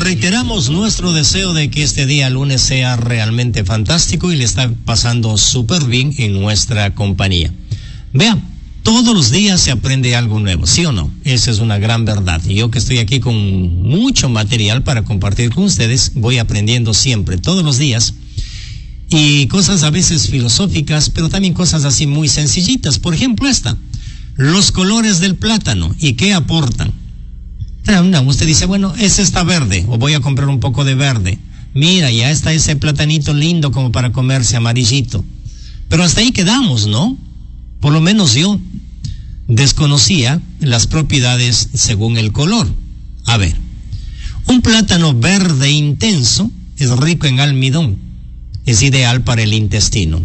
reiteramos nuestro deseo de que este día lunes sea realmente fantástico y le está pasando súper bien en nuestra compañía. Vean, todos los días se aprende algo nuevo, ¿sí o no? Esa es una gran verdad. Y yo que estoy aquí con mucho material para compartir con ustedes, voy aprendiendo siempre, todos los días. Y cosas a veces filosóficas, pero también cosas así muy sencillitas. Por ejemplo esta, los colores del plátano y qué aportan. Usted dice, bueno, ese está verde, o voy a comprar un poco de verde. Mira, ya está ese platanito lindo como para comerse amarillito. Pero hasta ahí quedamos, ¿no? Por lo menos yo desconocía las propiedades según el color. A ver, un plátano verde intenso es rico en almidón. Es ideal para el intestino.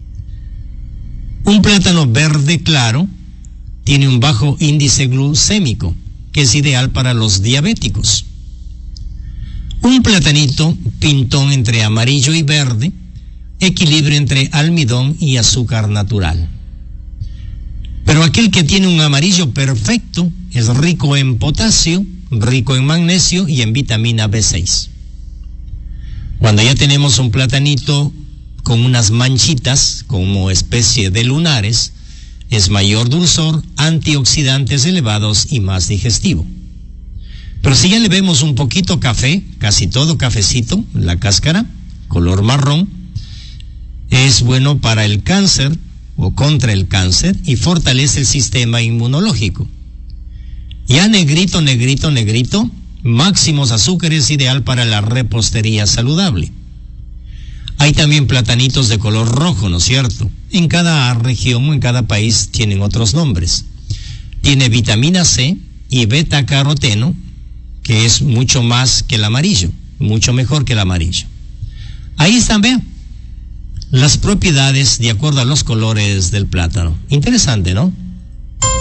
Un plátano verde claro tiene un bajo índice glucémico, que es ideal para los diabéticos. Un platanito pintón entre amarillo y verde, equilibrio entre almidón y azúcar natural. Pero aquel que tiene un amarillo perfecto es rico en potasio, rico en magnesio y en vitamina B6. Cuando ya tenemos un platanito con unas manchitas como especie de lunares, es mayor dulzor, antioxidantes elevados y más digestivo. Pero si ya le vemos un poquito café, casi todo cafecito, la cáscara, color marrón, es bueno para el cáncer o contra el cáncer y fortalece el sistema inmunológico. Ya negrito, negrito, negrito, máximos azúcares, ideal para la repostería saludable. Hay también platanitos de color rojo, ¿no es cierto? En cada región o en cada país tienen otros nombres. Tiene vitamina C y beta-caroteno, que es mucho más que el amarillo, mucho mejor que el amarillo. Ahí están, vean, las propiedades de acuerdo a los colores del plátano. Interesante, ¿no?